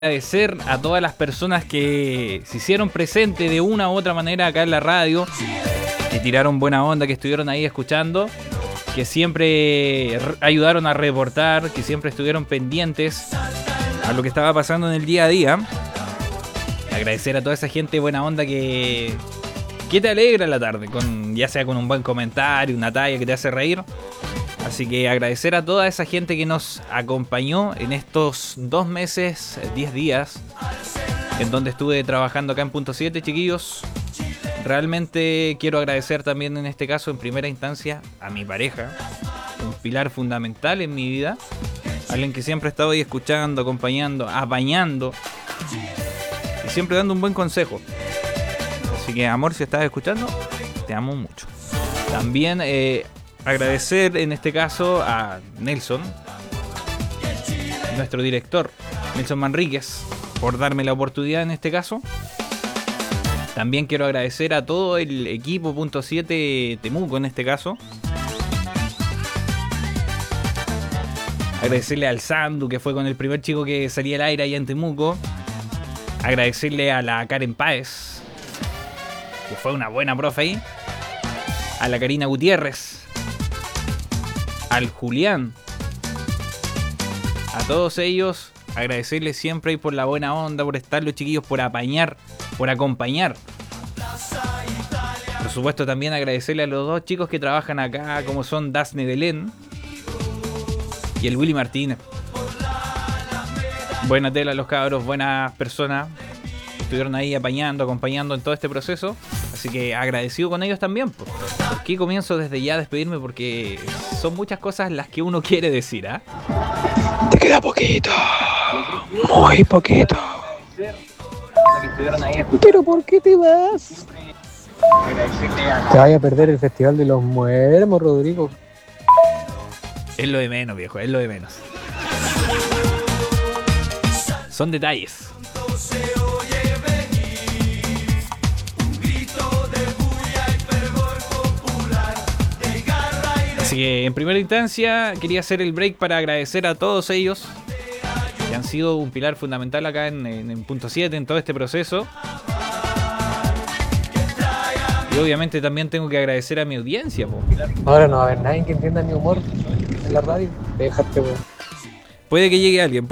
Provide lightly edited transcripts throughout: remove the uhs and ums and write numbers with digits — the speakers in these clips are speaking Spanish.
Agradecer a todas las personas que se hicieron presentes de una u otra manera acá en la radio, que tiraron buena onda, que estuvieron ahí escuchando, que siempre ayudaron a reportar, que siempre estuvieron pendientes a lo que estaba pasando en el día a día. Agradecer a toda esa gente buena onda que te alegra la tarde, ya sea con un buen comentario, una talla que te hace reír. Así que agradecer a toda esa gente que nos acompañó en estos 2 meses, 10 días, en donde estuve trabajando acá en Punto 7, chiquillos. Realmente quiero agradecer también en este caso, en primera instancia, a mi pareja, un pilar fundamental en mi vida, alguien que siempre ha estado ahí escuchando, acompañando, apañando y siempre dando un buen consejo. Así que, amor, si estás escuchando, te amo mucho. También agradecer en este caso a Nelson, nuestro director, Nelson Manríquez, por darme la oportunidad en este caso. También quiero agradecer a todo el equipo Punto 7 Temuco en este caso. Agradecerle al Sandu, que fue con el primer chico que salía al aire allá en Temuco. Agradecerle a la Karen Páez, que fue una buena profe ahí. A la Karina Gutiérrez. Al Julián, a todos ellos, agradecerles siempre por la buena onda, por estar los chiquillos, por apañar, por acompañar. Por supuesto también agradecerle a los 2 chicos que trabajan acá, como son Dasne Belén y el Willy Martínez. Buena tela los cabros, buenas personas. Estuvieron ahí apañando, acompañando en todo este proceso. Así que agradecido con ellos también. ¿Por qué comienzo desde ya a despedirme? Porque son muchas cosas las que uno quiere decir, ¿ah? Te queda poquito. Muy poquito. Pero ¿por qué te vas? Te vaya a perder el Festival de los Muermos, Rodrigo. Es lo de menos, viejo, es lo de menos. Son detalles. Así que en primera instancia quería hacer el break para agradecer a todos ellos que han sido un pilar fundamental acá en Punto 7, en todo este proceso. Y obviamente también tengo que agradecer a mi audiencia, po. Ahora no va a haber nadie que entienda mi humor en la radio. Déjate, weón. Puede que llegue alguien.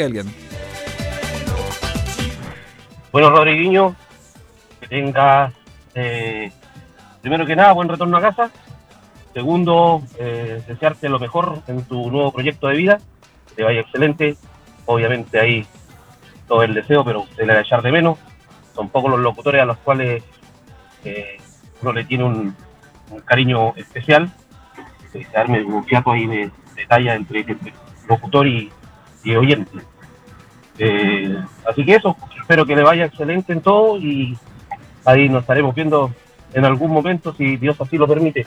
Bueno, Rodriguinho, que tengas, primero que nada, buen retorno a casa. Segundo, desearte lo mejor en tu nuevo proyecto de vida, que te vaya excelente. Obviamente ahí todo el deseo, pero se le va a echar de menos. Son pocos los locutores a los cuales uno le tiene un cariño especial. Se arme un fiato ahí de talla entre locutor y oyente. Así que eso, espero que le vaya excelente en todo y ahí nos estaremos viendo en algún momento, si Dios así lo permite.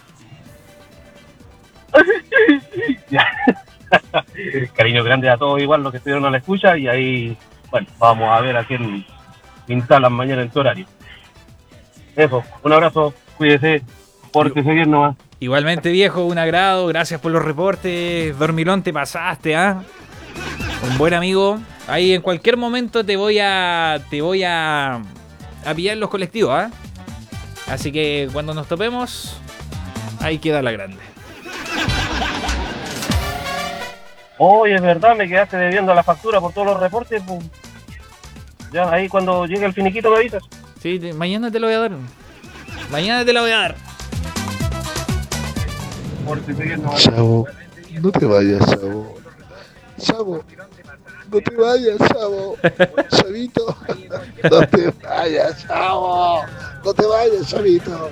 Cariño grande a todos, igual los que estuvieron a la escucha, y ahí, bueno, vamos a ver a quién instalan mañana en tu horario. Eso, un abrazo, cuídese, pórtese bien nomás. Igualmente, viejo, un agrado, gracias por los reportes. Dormilón, te pasaste, ¿ah? Un buen amigo. Ahí en cualquier momento te voy a pillar en los colectivos, ¿ah? Así que cuando nos topemos, ahí queda la grande. Oye, es verdad, me quedaste debiendo la factura por todos los reportes, pues. Ya, ahí cuando llegue el finiquito me avisas. Sí, mañana te lo voy a dar. Chavo, no te vayas, Chavo. Chavo, no te vayas, Chavo. Chavito, no te vayas, Chavo. No te vayas, Chavito.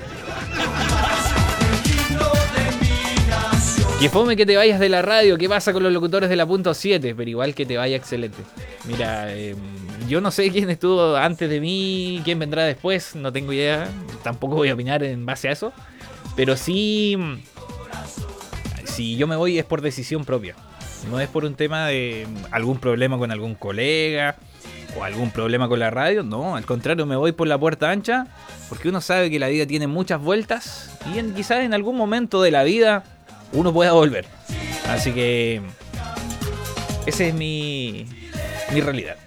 Que fome que te vayas de la radio. ¿Qué pasa con los locutores de la Punto 7? Pero igual que te vaya excelente. Mira, yo no sé quién estuvo antes de mí, quién vendrá después, no tengo idea. Tampoco voy a opinar en base a eso. Pero sí, si yo me voy es por decisión propia. No es por un tema de algún problema con algún colega o algún problema con la radio. No, al contrario, me voy por la puerta ancha, porque uno sabe que la vida tiene muchas vueltas y quizás en algún momento de la vida uno pueda volver. Así que esa es mi realidad.